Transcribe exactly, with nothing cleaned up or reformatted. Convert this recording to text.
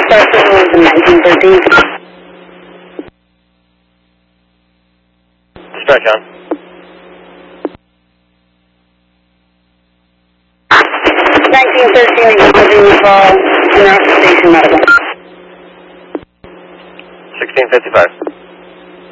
person was in nineteen thirteen. Dispatch on. nineteen thirteen, acknowledging call, General Station Medical. sixteen fifty-five.